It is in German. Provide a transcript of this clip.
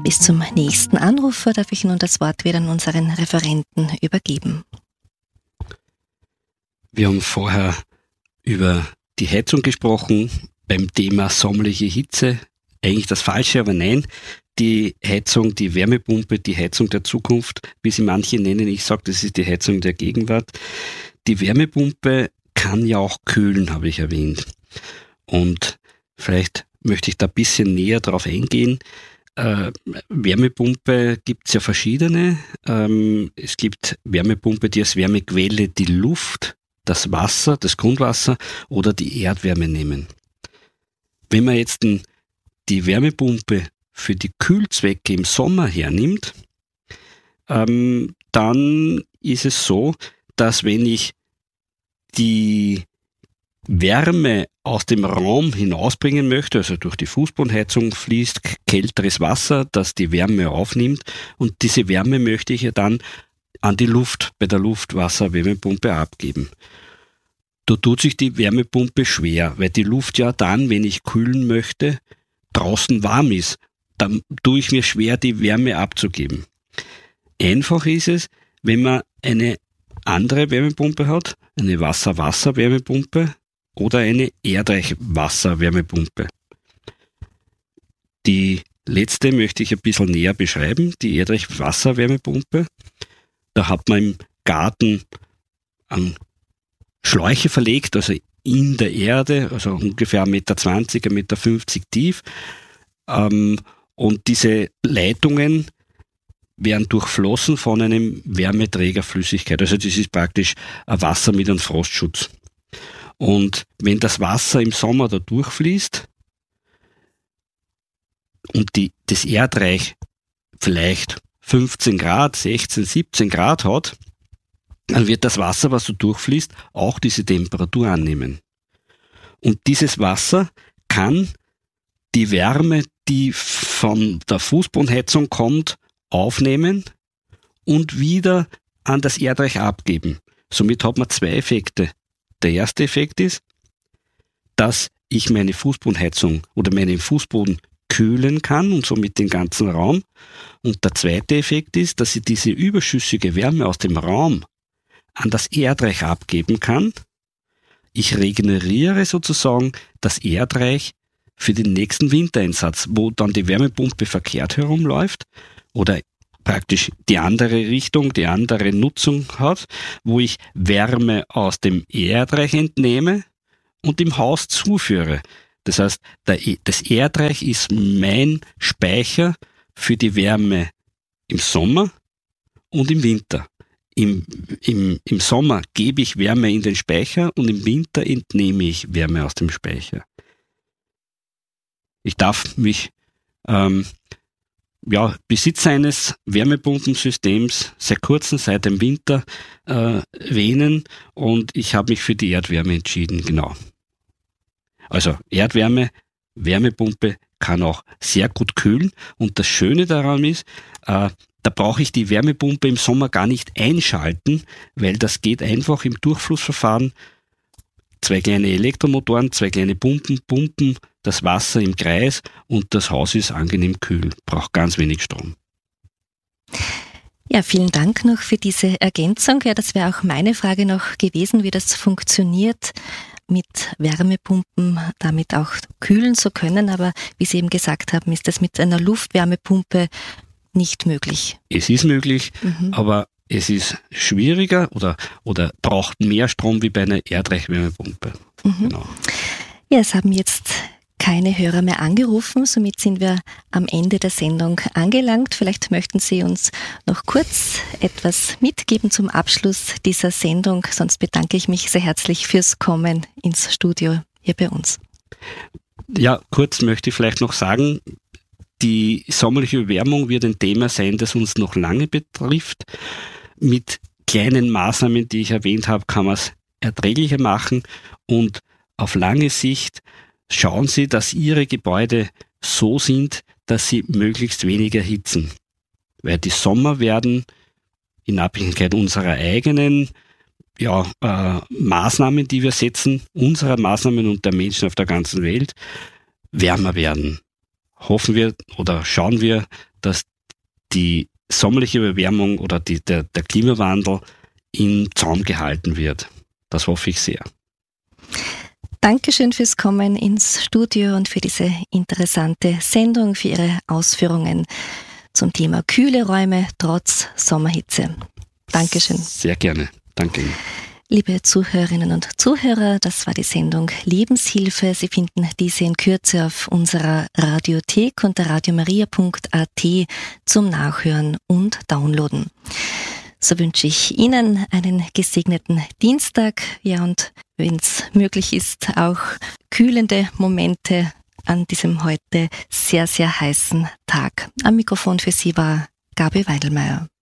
Bis zum nächsten Anrufer darf ich nun das Wort wieder an unseren Referenten übergeben. Wir haben vorher über die Heizung gesprochen, beim Thema sommerliche Hitze. Eigentlich das Falsche, aber nein. Die Heizung, die Wärmepumpe, die Heizung der Zukunft, wie sie manche nennen. Ich sage, das ist die Heizung der Gegenwart. Die Wärmepumpe kann ja auch kühlen, habe ich erwähnt. Und vielleicht möchte ich da ein bisschen näher drauf eingehen. Wärmepumpe gibt es ja verschiedene. Es gibt Wärmepumpe, die als Wärmequelle die Luft, das Wasser, das Grundwasser oder die Erdwärme nehmen. Wenn man jetzt die Wärmepumpe für die Kühlzwecke im Sommer hernimmt, dann ist es so, dass wenn ich die Wärme aus dem Raum hinausbringen möchte, also durch die Fußbodenheizung fließt kälteres Wasser, das die Wärme aufnimmt, und diese Wärme möchte ich ja dann an die Luft bei der Luftwasser-Wärmepumpe abgeben. Da tut sich die Wärmepumpe schwer, weil die Luft ja dann, wenn ich kühlen möchte, draußen warm ist. Dann tue ich mir schwer, die Wärme abzugeben. Einfach ist es, wenn man eine andere Wärmepumpe hat, eine Wasser-Wasser-Wärmepumpe oder eine Erdreich-Wasser-Wärmepumpe. Die letzte möchte ich ein bisschen näher beschreiben, die Erdreich-Wasser-Wärmepumpe. Da hat man im Garten Schläuche verlegt, also in der Erde, also ungefähr 1,20 Meter, 1,50 Meter tief. Und diese Leitungen werden durchflossen von einem Wärmeträgerflüssigkeit. Also das ist praktisch ein Wasser mit einem Frostschutz. Und wenn das Wasser im Sommer da durchfließt und das Erdreich vielleicht 15 Grad, 16, 17 Grad hat, dann wird das Wasser, was so durchfließt, auch diese Temperatur annehmen. Und dieses Wasser kann die Wärme, die von der Fußbodenheizung kommt, aufnehmen und wieder an das Erdreich abgeben. Somit hat man zwei Effekte. Der erste Effekt ist, dass ich meine Fußbodenheizung oder meinen Fußboden kühlen kann und somit den ganzen Raum. Und der zweite Effekt ist, dass ich diese überschüssige Wärme aus dem Raum an das Erdreich abgeben kann. Ich regeneriere sozusagen das Erdreich für den nächsten Wintereinsatz, wo dann die Wärmepumpe verkehrt herumläuft oder praktisch die andere Richtung, die andere Nutzung hat, wo ich Wärme aus dem Erdreich entnehme und im Haus zuführe. Das heißt, das Erdreich ist mein Speicher für die Wärme im Sommer und im Winter. Im Sommer gebe ich Wärme in den Speicher und im Winter entnehme ich Wärme aus dem Speicher. Ich darf mich Besitzer eines Wärmepumpensystems seit kurzem, seit dem Winter, wähnen, und ich habe mich für die Erdwärme entschieden, genau. Also Erdwärme, Wärmepumpe kann auch sehr gut kühlen, und das Schöne daran ist, da brauche ich die Wärmepumpe im Sommer gar nicht einschalten, weil das geht einfach im Durchflussverfahren. 2 kleine Elektromotoren, 2 kleine Pumpen das Wasser im Kreis und das Haus ist angenehm kühl, braucht ganz wenig Strom. Ja, vielen Dank noch für diese Ergänzung. Ja, das wäre auch meine Frage noch gewesen, wie das funktioniert, mit Wärmepumpen damit auch kühlen zu können. Aber wie Sie eben gesagt haben, ist das mit einer Luftwärmepumpe nicht möglich. Es ist möglich, aber es ist schwieriger oder braucht mehr Strom wie bei einer Erdreichwärmepumpe. Genau. Ja, es haben jetzt keine Hörer mehr angerufen, somit sind wir am Ende der Sendung angelangt. Vielleicht möchten Sie uns noch kurz etwas mitgeben zum Abschluss dieser Sendung, sonst bedanke ich mich sehr herzlich fürs Kommen ins Studio hier bei uns. Ja, kurz möchte ich vielleicht noch sagen, die sommerliche Erwärmung wird ein Thema sein, das uns noch lange betrifft. Mit kleinen Maßnahmen, die ich erwähnt habe, kann man es erträglicher machen, und auf lange Sicht schauen Sie, dass Ihre Gebäude so sind, dass sie möglichst wenig erhitzen. Weil die Sommer werden in Abhängigkeit unserer eigenen Maßnahmen, die wir setzen, unserer Maßnahmen und der Menschen auf der ganzen Welt, wärmer werden. hoffen wir oder schauen wir, dass die sommerliche Überwärmung oder der Klimawandel im Zaum gehalten wird. Das hoffe ich sehr. Dankeschön fürs Kommen ins Studio und für diese interessante Sendung, für Ihre Ausführungen zum Thema kühle Räume trotz Sommerhitze. Dankeschön. Sehr gerne. Danke Ihnen. Liebe Zuhörerinnen und Zuhörer, das war die Sendung Lebenshilfe. Sie finden diese in Kürze auf unserer Radiothek unter radiomaria.at zum Nachhören und Downloaden. So wünsche ich Ihnen einen gesegneten Dienstag, ja, und wenn es möglich ist, auch kühlende Momente an diesem heute sehr, sehr heißen Tag. Am Mikrofon für Sie war Gabi Weidelmeier.